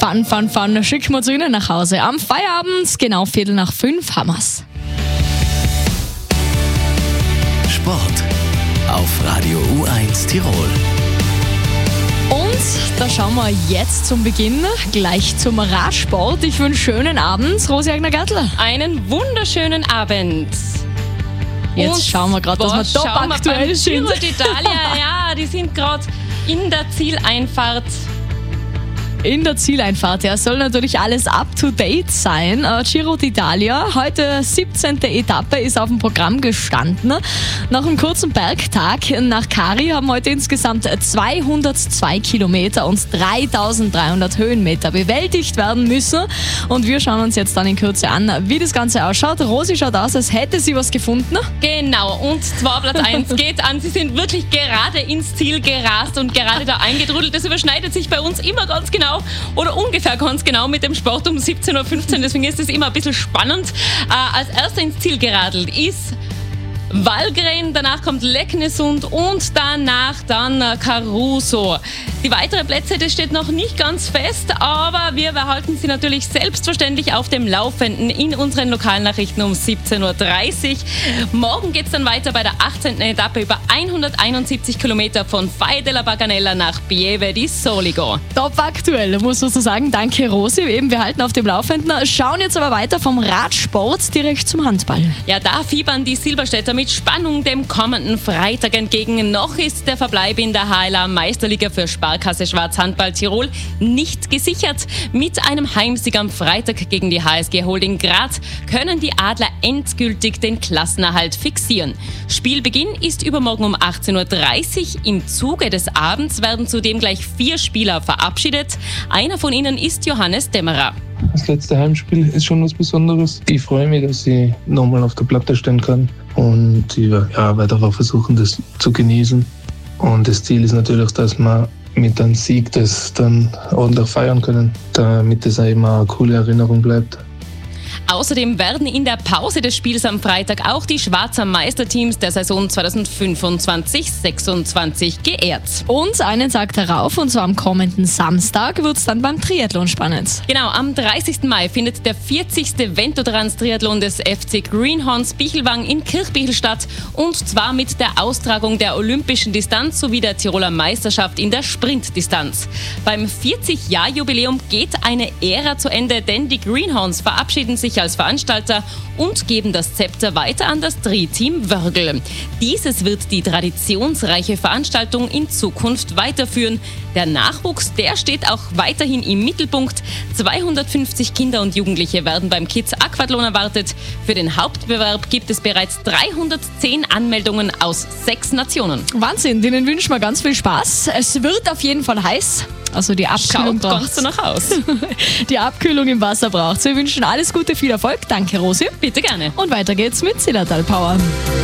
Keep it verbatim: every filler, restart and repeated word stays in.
Fun, Fun, Fun schicken wir zu Ihnen nach Hause. Am Feierabend, genau Viertel nach fünf, haben wir's. Sport auf Radio U eins Tirol. Und da schauen wir jetzt zum Beginn gleich zum Radsport. Ich wünsche schönen Abend, Rosi Agner-Gertler. Einen wunderschönen Abend. Jetzt Und schauen wir gerade, dass wir top aktuell sind. Giro d'Italia, ja, die sind gerade in der Zieleinfahrt. In der Zieleinfahrt, ja, soll natürlich alles up-to-date sein. Äh, Giro d'Italia, heute siebzehnte Etappe, ist auf dem Programm gestanden. Nach einem kurzen Bergtag nach Kari haben heute insgesamt zweihundertzwei Kilometer und dreitausenddreihundert Höhenmeter bewältigt werden müssen. Und wir schauen uns jetzt dann in Kürze an, wie das Ganze ausschaut. Rosi schaut aus, als hätte sie was gefunden. Genau, und zwar Platz eins geht an. Sie sind wirklich gerade ins Ziel gerast und gerade da eingedrudelt. Das überschneidet sich bei uns immer ganz genau oder ungefähr ganz genau mit dem Sport um siebzehn Uhr fünfzehn. Deswegen ist es immer ein bisschen spannend. Äh, als erster ins Ziel geradelt ist Valgren, danach kommt Leknesund und danach dann Caruso. Die weiteren Plätze, das steht noch nicht ganz fest, aber wir behalten Sie natürlich selbstverständlich auf dem Laufenden in unseren Lokalnachrichten um siebzehn Uhr dreißig. Morgen geht es dann weiter bei der achtzehnten Etappe über hunderteinundsiebzig Kilometer von Valle della Baganella nach Pieve di Soligo. Top aktuell, muss man so sagen. Danke, Rosi. Eben, wir halten auf dem Laufenden. Schauen jetzt aber weiter vom Radsport direkt zum Handball. Ja, da fiebern die Silberstädter mit Spannung dem kommenden Freitag entgegen. Noch ist der Verbleib in der H L A-Meisterliga für Sparkasse Schwarz-Handball Tirol nicht gesichert. Mit einem Heimsieg am Freitag gegen die H S G Holding Graz können die Adler endgültig den Klassenerhalt fixieren. Spielbeginn ist übermorgen um achtzehn Uhr dreißig. Im Zuge des Abends werden zudem gleich vier Spieler verabschiedet. Einer von ihnen ist Johannes Dämmerer. Das letzte Heimspiel ist schon was Besonderes. Ich freue mich, dass ich nochmal auf der Platte stehen kann und ich ja, werde auch versuchen, das zu genießen. Und das Ziel ist natürlich, dass wir mit einem Sieg das dann ordentlich feiern können, damit das auch immer eine coole Erinnerung bleibt. Außerdem werden in der Pause des Spiels am Freitag auch die Schwarzer Meisterteams der Saison zweitausendfünfundzwanzig sechsundzwanzig geehrt. Und einen Tag darauf, und zwar am kommenden Samstag, wird es dann beim Triathlon spannend. Genau, am dreißigsten Mai findet der vierzigste Ventotrans-Triathlon des F C Greenhorns Bichelwang in Kirchbichl statt. Und zwar mit der Austragung der olympischen Distanz sowie der Tiroler Meisterschaft in der Sprintdistanz. Beim vierzig-Jahr-Jubiläum geht eine Ära zu Ende, denn die Greenhorns verabschieden sich als Veranstalter und geben das Zepter weiter an das Tri-Team Wörgl. Dieses wird die traditionsreiche Veranstaltung in Zukunft weiterführen. Der Nachwuchs, der steht auch weiterhin im Mittelpunkt. zweihundertfünfzig Kinder und Jugendliche werden beim Kids Aquathlon erwartet. Für den Hauptbewerb gibt es bereits dreihundertzehn Anmeldungen aus sechs Nationen. Wahnsinn, denen wünschen wir ganz viel Spaß. Es wird auf jeden Fall heiß. Also die Abkühlung Schaut ganz danach aus. Die Abkühlung im Wasser braucht. Wir wünschen alles Gute, viel Erfolg. Danke, Rosi. Bitte gerne. Und weiter geht's mit Zillertal Power.